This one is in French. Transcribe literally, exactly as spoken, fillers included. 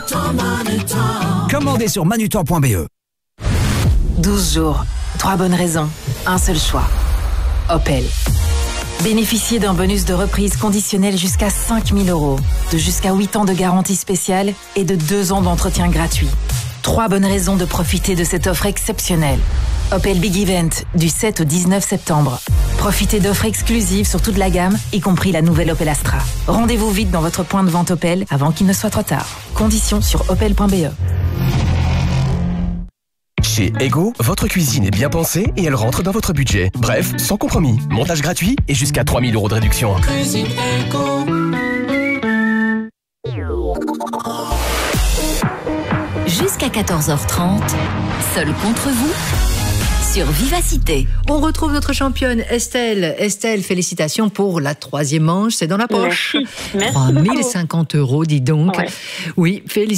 Commandez sur manutan point b e. douze jours, trois bonnes raisons, un seul choix. Opel. Bénéficiez d'un bonus de reprise conditionnel jusqu'à cinq mille euros, de jusqu'à huit ans de garantie spéciale et de deux ans d'entretien gratuit. Trois bonnes raisons de profiter de cette offre exceptionnelle. Opel Big Event, du sept au dix-neuf septembre. Profitez d'offres exclusives sur toute la gamme, y compris la nouvelle Opel Astra. Rendez-vous vite dans votre point de vente Opel avant qu'il ne soit trop tard. Conditions sur opel point b e. Chez Ego, votre cuisine est bien pensée et elle rentre dans votre budget. Bref, sans compromis. Montage gratuit et jusqu'à trois mille euros de réduction. Cuisine Ego. Jusqu'à quatorze heures trente, seul contre vous, sur Vivacité. On retrouve notre championne Estelle. Estelle, félicitations pour la troisième manche. C'est dans la poche. Merci. Merci trois mille cinquante euros, dis donc. Ouais. Oui, félicitations.